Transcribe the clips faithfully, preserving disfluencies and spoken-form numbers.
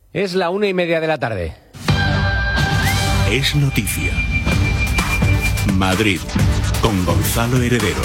Es la una y media de la tarde. Es noticia. Madrid, con Gonzalo Heredero.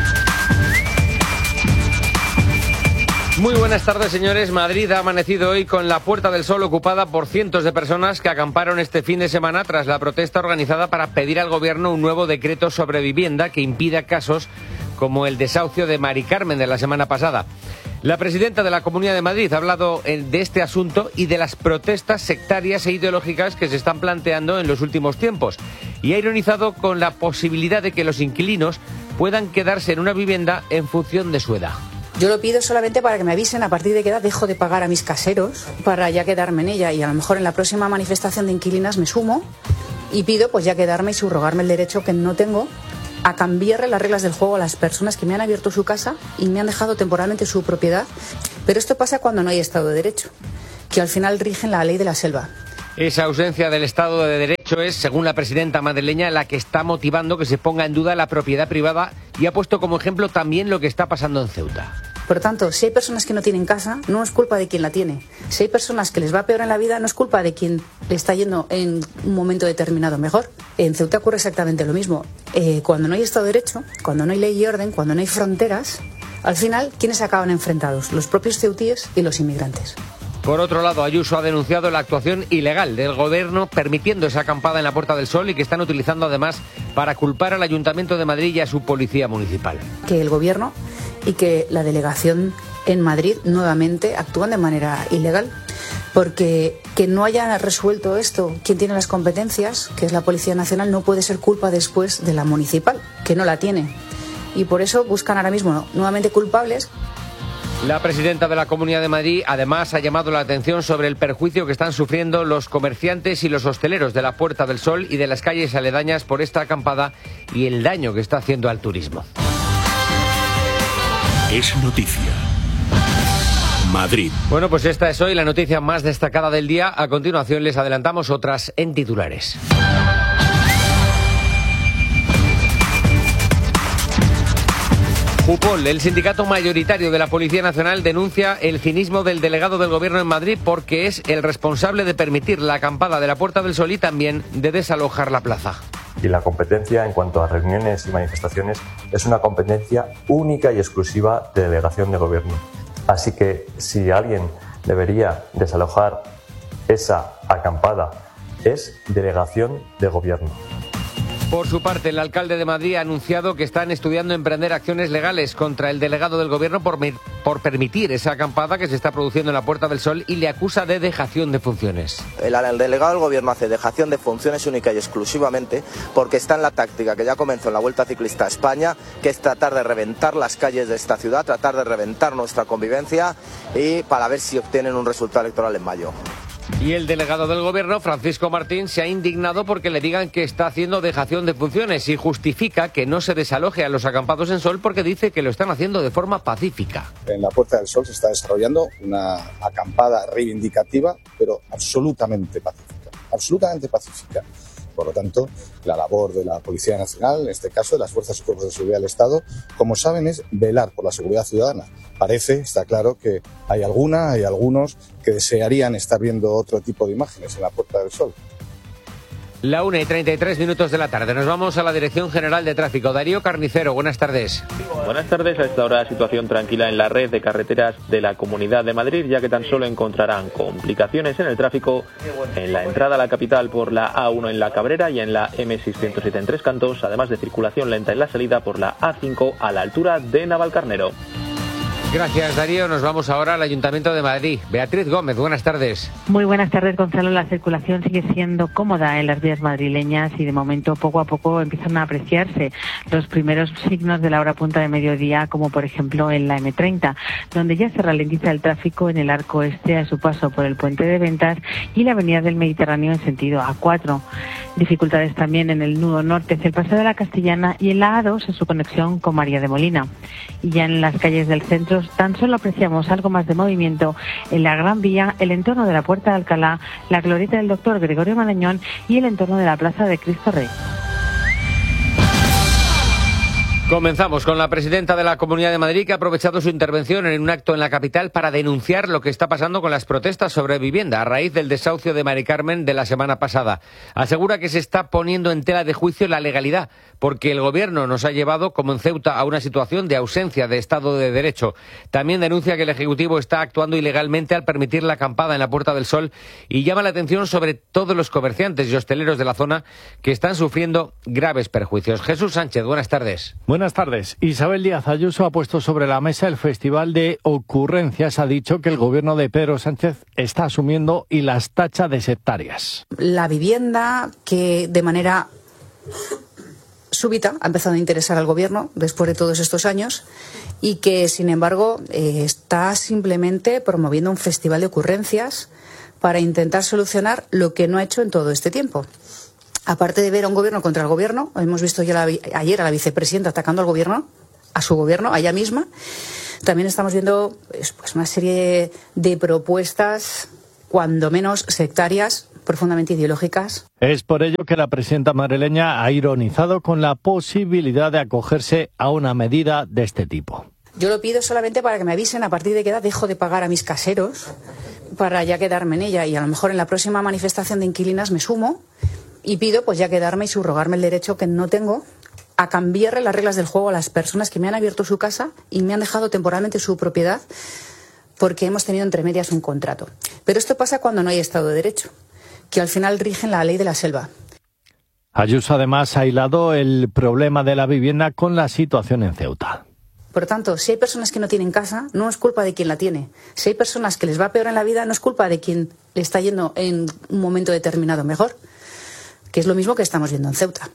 Muy buenas tardes, señores. Madrid ha amanecido hoy con la Puerta del Sol ocupada por cientos de personas que acamparon este fin de semana tras la protesta organizada para pedir al gobierno un nuevo decreto sobre vivienda que impida casos como el desahucio de Mari Carmen de la semana pasada. La presidenta de la Comunidad de Madrid ha hablado de este asunto y de las protestas sectarias e ideológicas que se están planteando en los últimos tiempos y ha ironizado con la posibilidad de que los inquilinos puedan quedarse en una vivienda en función de su edad. Yo lo pido solamente para que me avisen a partir de qué edad dejo de pagar a mis caseros para ya quedarme en ella, y a lo mejor en la próxima manifestación de inquilinas me sumo y pido pues ya quedarme y subrogarme el derecho que no tengo a cambiarle las reglas del juego a las personas que me han abierto su casa y me han dejado temporalmente su propiedad. Pero esto pasa cuando no hay Estado de Derecho, que al final rigen la ley de la selva. Esa ausencia del Estado de Derecho es, según la presidenta madrileña, la que está motivando que se ponga en duda la propiedad privada y ha puesto como ejemplo también lo que está pasando en Ceuta. Por tanto, si hay personas que no tienen casa, no es culpa de quien la tiene. Si hay personas que les va peor en la vida, no es culpa de quien le está yendo en un momento determinado mejor. En Ceuta ocurre exactamente lo mismo. Eh, cuando no hay Estado de Derecho, cuando no hay ley y orden, cuando no hay fronteras, al final, ¿quiénes acaban enfrentados? Los propios ceutíes y los inmigrantes. Por otro lado, Ayuso ha denunciado la actuación ilegal del gobierno permitiendo esa acampada en la Puerta del Sol y que están utilizando además para culpar al Ayuntamiento de Madrid y a su policía municipal. Que el gobierno y que la delegación en Madrid nuevamente actúan de manera ilegal, porque que no haya resuelto esto quien tiene las competencias, que es la Policía Nacional, no puede ser culpa después de la municipal, que no la tiene. Y por eso buscan ahora mismo nuevamente culpables. La presidenta de la Comunidad de Madrid además ha llamado la atención sobre el perjuicio que están sufriendo los comerciantes y los hosteleros de la Puerta del Sol y de las calles aledañas por esta acampada y el daño que está haciendo al turismo. Es noticia. Madrid. Bueno, pues esta es hoy la noticia más destacada del día. A continuación les adelantamos otras en titulares. Jupol, el sindicato mayoritario de la Policía Nacional, denuncia el cinismo del delegado del Gobierno en Madrid porque es el responsable de permitir la acampada de la Puerta del Sol y también de desalojar la plaza. Y la competencia en cuanto a reuniones y manifestaciones es una competencia única y exclusiva de delegación de Gobierno. Así que si alguien debería desalojar esa acampada es delegación de Gobierno. Por su parte, el alcalde de Madrid ha anunciado que están estudiando emprender acciones legales contra el delegado del Gobierno por, por permitir esa acampada que se está produciendo en la Puerta del Sol y le acusa de dejación de funciones. El, el delegado del Gobierno hace dejación de funciones única y exclusivamente porque está en la táctica que ya comenzó en la Vuelta Ciclista a España, que es tratar de reventar las calles de esta ciudad, tratar de reventar nuestra convivencia y para ver si obtienen un resultado electoral en mayo. Y el delegado del Gobierno, Francisco Martín, se ha indignado porque le digan que está haciendo dejación de funciones y justifica que no se desaloje a los acampados en Sol porque dice que lo están haciendo de forma pacífica. En la Puerta del Sol se está desarrollando una acampada reivindicativa, pero absolutamente pacífica, absolutamente pacífica. Por lo tanto, la labor de la Policía Nacional, en este caso de las Fuerzas y Cuerpos de Seguridad del Estado, como saben, es velar por la seguridad ciudadana. Parece, está claro, que hay alguna, hay algunos que desearían estar viendo otro tipo de imágenes en la Puerta del Sol. La una y treinta y tres minutos de la tarde. Nos vamos a la Dirección General de Tráfico. Darío Carnicero, buenas tardes. Buenas tardes. A esta hora situación tranquila en la red de carreteras de la Comunidad de Madrid, ya que tan solo encontrarán complicaciones en el tráfico en la entrada a la capital por la A uno en La Cabrera y en la eme seiscientos siete en Tres Cantos, además de circulación lenta en la salida por la A cinco a la altura de Navalcarnero. Gracias, Darío. Nos vamos ahora al Ayuntamiento de Madrid. Beatriz Gómez, buenas tardes. Muy buenas tardes, Gonzalo. La circulación sigue siendo cómoda en las vías madrileñas y de momento poco a poco empiezan a apreciarse los primeros signos de la hora punta de mediodía, como por ejemplo en la eme treinta, donde ya se ralentiza el tráfico en el arco este a su paso por el Puente de Ventas y la Avenida del Mediterráneo en sentido A cuatro. Dificultades también en el nudo norte hacia el Paseo de la Castellana y en la A dos en su conexión con María de Molina. Y ya en las calles del centro tan solo apreciamos algo más de movimiento en la Gran Vía, el entorno de la Puerta de Alcalá, la glorieta del Doctor Gregorio Marañón y el entorno de la Plaza de Cristo Rey. Comenzamos con la presidenta de la Comunidad de Madrid, que ha aprovechado su intervención en un acto en la capital para denunciar lo que está pasando con las protestas sobre vivienda a raíz del desahucio de Mari Carmen de la semana pasada. Asegura que se está poniendo en tela de juicio la legalidad, porque el gobierno nos ha llevado, como en Ceuta, a una situación de ausencia de Estado de Derecho. También denuncia que el Ejecutivo está actuando ilegalmente al permitir la acampada en la Puerta del Sol y llama la atención sobre todos los comerciantes y hosteleros de la zona que están sufriendo graves perjuicios. Jesús Sánchez, buenas tardes. Buenas tardes. Isabel Díaz Ayuso ha puesto sobre la mesa el Festival de Ocurrencias. Ha dicho que el gobierno de Pedro Sánchez está asumiendo y las tacha de sectarias. La vivienda, que de manera súbita ha empezado a interesar al gobierno después de todos estos años y que, sin embargo, eh, está simplemente promoviendo un festival de ocurrencias para intentar solucionar lo que no ha hecho en todo este tiempo. Aparte de ver a un gobierno contra el gobierno, hemos visto ya la, ayer a la vicepresidenta atacando al gobierno, a su gobierno, a ella misma. También estamos viendo pues, una serie de propuestas, cuando menos sectarias, profundamente ideológicas. Es por ello que la presidenta madrileña ha ironizado con la posibilidad de acogerse a una medida de este tipo. Yo lo pido solamente para que me avisen a partir de qué edad dejo de pagar a mis caseros, para ya quedarme en ella, y a lo mejor en la próxima manifestación de inquilinas me sumo y pido pues ya quedarme y subrogarme el derecho que no tengo a cambiarle las reglas del juego a las personas que me han abierto su casa y me han dejado temporalmente su propiedad porque hemos tenido entre medias un contrato. Pero esto pasa cuando no hay Estado de Derecho, que al final rigen la ley de la selva. Ayuso además ha hilado el problema de la vivienda con la situación en Ceuta. Por tanto, si hay personas que no tienen casa, no es culpa de quien la tiene. Si hay personas que les va peor en la vida, no es culpa de quien le está yendo en un momento determinado mejor, que es lo mismo que estamos viendo en Ceuta.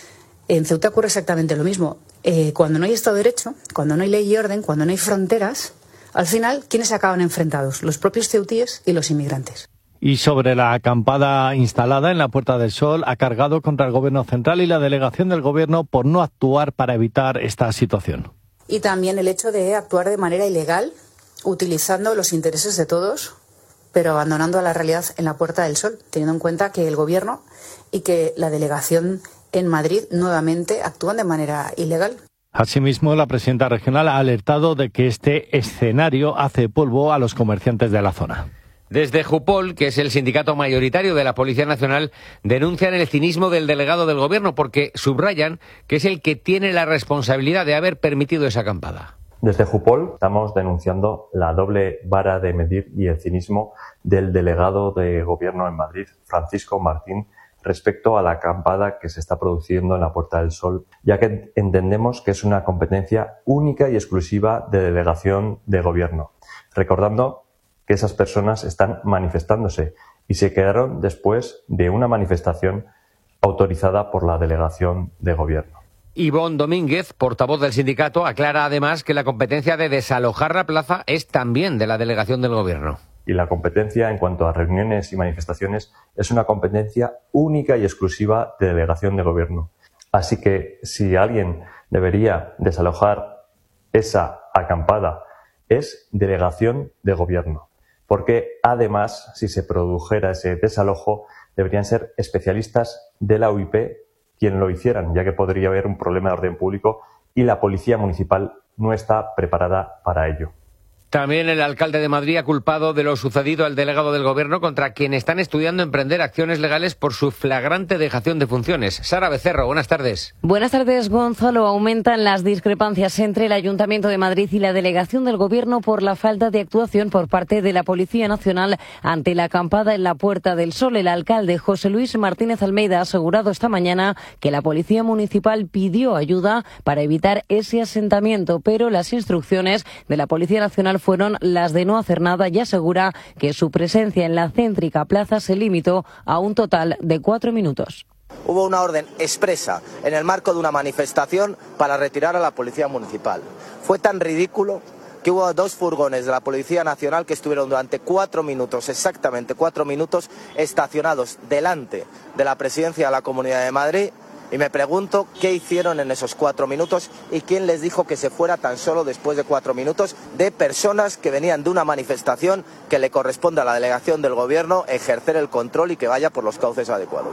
En Ceuta ocurre exactamente lo mismo. Eh, cuando no hay Estado de Derecho, cuando no hay ley y orden, cuando no hay fronteras, al final, ¿quiénes se acaban enfrentados? Los propios ceutíes y los inmigrantes. Y sobre la acampada instalada en la Puerta del Sol, ha cargado contra el Gobierno central y la delegación del Gobierno por no actuar para evitar esta situación. Y también el hecho de actuar de manera ilegal, utilizando los intereses de todos, pero abandonando a la realidad en la Puerta del Sol, teniendo en cuenta que el Gobierno y que la delegación en Madrid nuevamente actúan de manera ilegal. Asimismo, la presidenta regional ha alertado de que este escenario hace polvo a los comerciantes de la zona. Desde Jupol, que es el sindicato mayoritario de la Policía Nacional, denuncian el cinismo del delegado del Gobierno porque subrayan que es el que tiene la responsabilidad de haber permitido esa acampada. Desde Jupol estamos denunciando la doble vara de medir y el cinismo del delegado de Gobierno en Madrid, Francisco Martín, respecto a la acampada que se está produciendo en la Puerta del Sol, ya que entendemos que es una competencia única y exclusiva de delegación de Gobierno, recordando que esas personas están manifestándose y se quedaron después de una manifestación autorizada por la delegación de Gobierno. Ivonne Domínguez, portavoz del sindicato, aclara además que la competencia de desalojar la plaza es también de la delegación del Gobierno. Y la competencia en cuanto a reuniones y manifestaciones es una competencia única y exclusiva de delegación de Gobierno. Así que si alguien debería desalojar esa acampada es delegación de Gobierno. Porque además, si se produjera ese desalojo, deberían ser especialistas de la U I P quien lo hicieran, ya que podría haber un problema de orden público y la Policía Municipal no está preparada para ello. También el alcalde de Madrid ha culpado de lo sucedido al delegado del Gobierno, contra quien están estudiando emprender acciones legales por su flagrante dejación de funciones. Sara Becerro, buenas tardes. Buenas tardes, Gonzalo. Aumentan las discrepancias entre el Ayuntamiento de Madrid y la delegación del Gobierno por la falta de actuación por parte de la Policía Nacional ante la acampada en la Puerta del Sol. El alcalde José Luis Martínez Almeida ha asegurado esta mañana que la Policía Municipal pidió ayuda para evitar ese asentamiento, pero las instrucciones de la Policía Nacional fueron las de no hacer nada y asegura que su presencia en la céntrica plaza se limitó a un total de cuatro minutos. Hubo una orden expresa en el marco de una manifestación para retirar a la Policía Municipal. Fue tan ridículo que hubo dos furgones de la Policía Nacional que estuvieron durante cuatro minutos, exactamente cuatro minutos, estacionados delante de la Presidencia de la Comunidad de Madrid. Y me pregunto qué hicieron en esos cuatro minutos y quién les dijo que se fuera tan solo después de cuatro minutos de personas que venían de una manifestación que le corresponde a la delegación del Gobierno ejercer el control y que vaya por los cauces adecuados.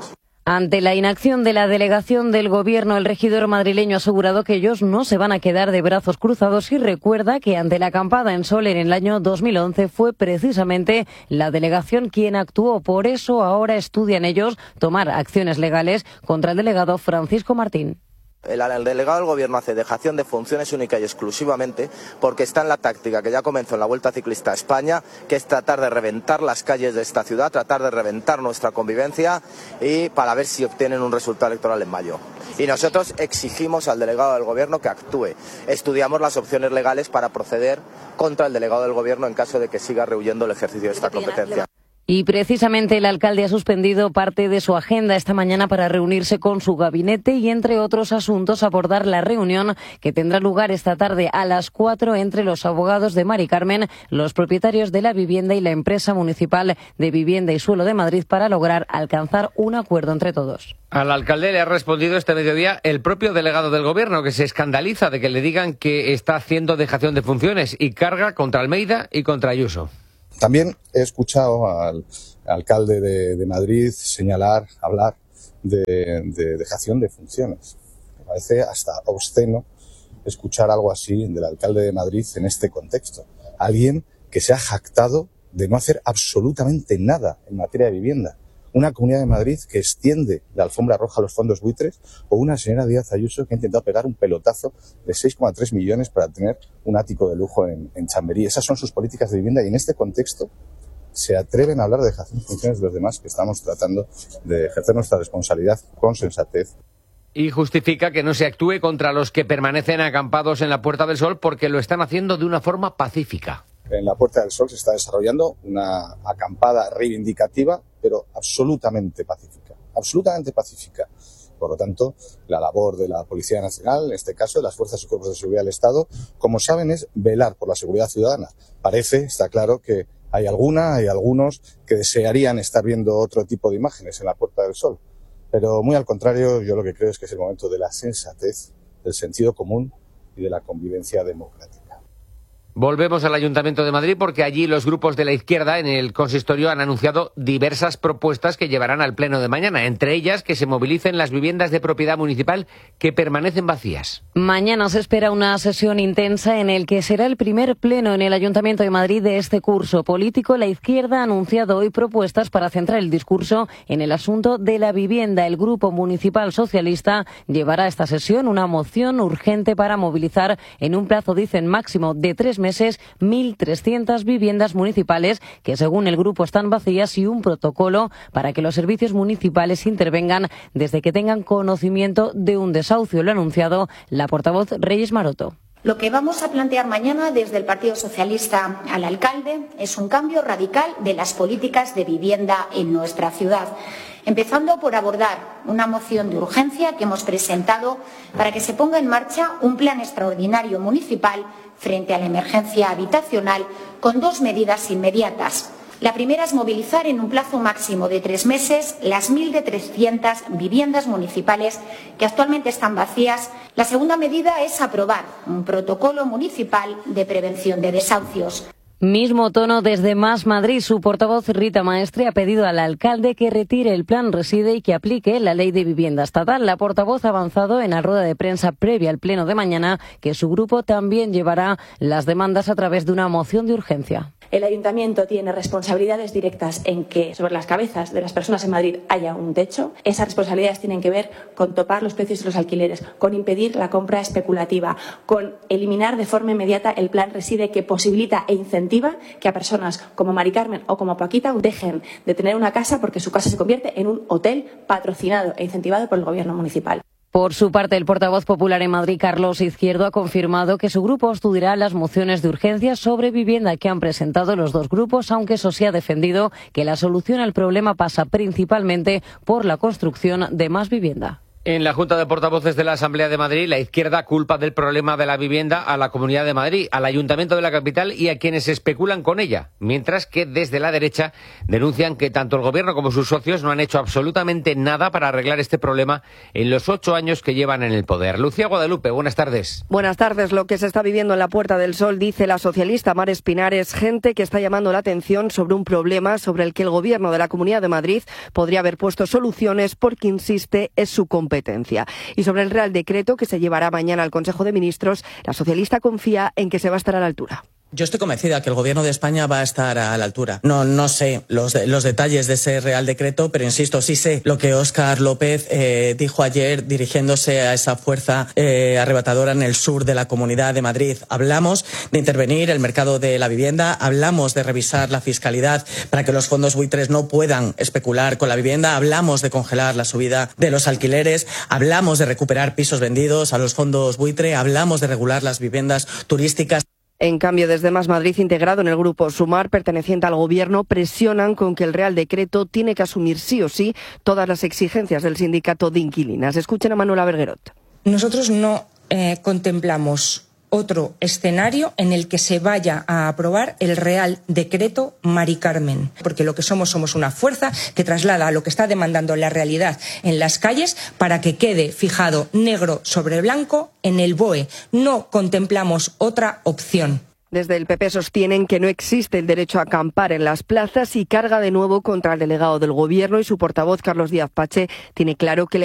Ante la inacción de la delegación del Gobierno, el regidor madrileño ha asegurado que ellos no se van a quedar de brazos cruzados y recuerda que ante la acampada en Sol en el año dos mil once fue precisamente la delegación quien actuó. Por eso ahora estudian ellos tomar acciones legales contra el delegado Francisco Martín. El, el delegado del Gobierno hace dejación de funciones única y exclusivamente porque está en la táctica que ya comenzó en la Vuelta Ciclista a España, que es tratar de reventar las calles de esta ciudad, tratar de reventar nuestra convivencia y para ver si obtienen un resultado electoral en mayo. Y nosotros exigimos al delegado del Gobierno que actúe. Estudiamos las opciones legales para proceder contra el delegado del Gobierno en caso de que siga rehuyendo el ejercicio de esta competencia. Y precisamente el alcalde ha suspendido parte de su agenda esta mañana para reunirse con su gabinete y, entre otros asuntos, abordar la reunión que tendrá lugar esta tarde a las cuatro entre los abogados de Mari Carmen, los propietarios de la vivienda y la empresa municipal de vivienda y suelo de Madrid para lograr alcanzar un acuerdo entre todos. Al alcalde le ha respondido este mediodía el propio delegado del Gobierno, que se escandaliza de que le digan que está haciendo dejación de funciones y carga contra Almeida y contra Ayuso. También he escuchado al alcalde de, de Madrid señalar, hablar de, de dejación de funciones. Me parece hasta obsceno escuchar algo así del alcalde de Madrid en este contexto. Alguien que se ha jactado de no hacer absolutamente nada en materia de vivienda. Una Comunidad de Madrid que extiende la alfombra roja a los fondos buitres, o una señora Díaz Ayuso que ha intentado pegar un pelotazo de seis coma tres millones para tener un ático de lujo en, en Chamberí. Esas son sus políticas de vivienda y en este contexto se atreven a hablar de dejación de funciones de los demás, que estamos tratando de ejercer nuestra responsabilidad con sensatez. Y justifica que no se actúe contra los que permanecen acampados en la Puerta del Sol porque lo están haciendo de una forma pacífica. En la Puerta del Sol se está desarrollando una acampada reivindicativa, pero absolutamente pacífica, absolutamente pacífica. Por lo tanto, la labor de la Policía Nacional, en este caso de las Fuerzas y Cuerpos de Seguridad del Estado, como saben, es velar por la seguridad ciudadana. Parece, está claro, que hay alguna, hay algunos que desearían estar viendo otro tipo de imágenes en la Puerta del Sol. Pero muy al contrario, yo lo que creo es que es el momento de la sensatez, del sentido común y de la convivencia democrática. Volvemos al Ayuntamiento de Madrid porque allí los grupos de la izquierda en el consistorio han anunciado diversas propuestas que llevarán al pleno de mañana, entre ellas que se movilicen las viviendas de propiedad municipal que permanecen vacías. Mañana se espera una sesión intensa en el que será el primer pleno en el Ayuntamiento de Madrid de este curso político. La izquierda ha anunciado hoy propuestas para centrar el discurso en el asunto de la vivienda. El Grupo Municipal Socialista llevará a esta sesión una moción urgente para movilizar en un plazo, dicen, máximo de tres meses, mil trescientas viviendas municipales que, según el grupo, están vacías y un protocolo para que los servicios municipales intervengan desde que tengan conocimiento de un desahucio. Lo ha anunciado la portavoz Reyes Maroto. Lo que vamos a plantear mañana desde el Partido Socialista al alcalde es un cambio radical de las políticas de vivienda en nuestra ciudad, empezando por abordar una moción de urgencia que hemos presentado para que se ponga en marcha un plan extraordinario municipal frente a la emergencia habitacional con dos medidas inmediatas. La primera es movilizar en un plazo máximo de tres meses las mil trescientas viviendas municipales que actualmente están vacías. La segunda medida es aprobar un protocolo municipal de prevención de desahucios. Mismo tono desde Más Madrid. Su portavoz Rita Maestre ha pedido al alcalde que retire el plan Reside y que aplique la ley de vivienda estatal. La portavoz ha avanzado en la rueda de prensa previa al pleno de mañana que su grupo también llevará las demandas a través de una moción de urgencia. El Ayuntamiento tiene responsabilidades directas en que sobre las cabezas de las personas en Madrid haya un techo. Esas responsabilidades tienen que ver con topar los precios de los alquileres, con impedir la compra especulativa, con eliminar de forma inmediata el plan Reside que posibilita e incentiva que a personas como Mari Carmen o como Paquita dejen de tener una casa porque su casa se convierte en un hotel patrocinado e incentivado por el Gobierno municipal. Por su parte, el portavoz popular en Madrid, Carlos Izquierdo, ha confirmado que su grupo estudiará las mociones de urgencia sobre vivienda que han presentado los dos grupos, aunque eso sí ha defendido que la solución al problema pasa principalmente por la construcción de más vivienda. En la Junta de Portavoces de la Asamblea de Madrid, la izquierda culpa del problema de la vivienda a la Comunidad de Madrid, al Ayuntamiento de la capital y a quienes especulan con ella, mientras que desde la derecha denuncian que tanto el Gobierno como sus socios no han hecho absolutamente nada para arreglar este problema en los ocho años que llevan en el poder. Lucía Guadalupe, buenas tardes. Buenas tardes. Lo que se está viviendo en la Puerta del Sol, dice la socialista Mar Espinar, es gente que está llamando la atención sobre un problema sobre el que el Gobierno de la Comunidad de Madrid podría haber puesto soluciones porque, insiste, es su competencia. Y sobre el Real Decreto que se llevará mañana al Consejo de Ministros, la socialista confía en que se va a estar a la altura. Yo estoy convencida que el Gobierno de España va a estar a la altura. No, no sé los, los detalles de ese Real Decreto, pero insisto, sí sé lo que Óscar López eh, dijo ayer dirigiéndose a esa fuerza eh, arrebatadora en el sur de la Comunidad de Madrid. Hablamos de intervenir el mercado de la vivienda, hablamos de revisar la fiscalidad para que los fondos buitres no puedan especular con la vivienda, hablamos de congelar la subida de los alquileres, hablamos de recuperar pisos vendidos a los fondos buitre, hablamos de regular las viviendas turísticas. En cambio, desde Más Madrid, integrado en el grupo Sumar, perteneciente al Gobierno, presionan con que el Real Decreto tiene que asumir sí o sí todas las exigencias del sindicato de inquilinas. Escuchen a Manuela Berguerot. Nosotros no eh, contemplamos otro escenario en el que se vaya a aprobar el Real Decreto Mari Carmen, porque lo que somos somos una fuerza que traslada lo que está demandando la realidad en las calles para que quede fijado negro sobre blanco en el B O E. No contemplamos otra opción. Desde el P P sostienen que no existe el derecho a acampar en las plazas y carga de nuevo contra el delegado del Gobierno, y su portavoz, Carlos Díaz Pache, tiene claro que